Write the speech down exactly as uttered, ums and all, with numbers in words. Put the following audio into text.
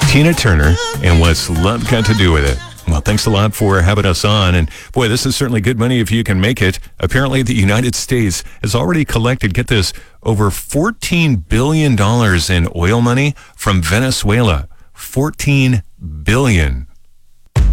Tina Turner, and what's love got to do with it? Well, thanks a lot for having us on. And boy, this is certainly good money if you can make it. Apparently, the United States has already collected, get this, over fourteen billion dollars in oil money from Venezuela. fourteen billion dollars.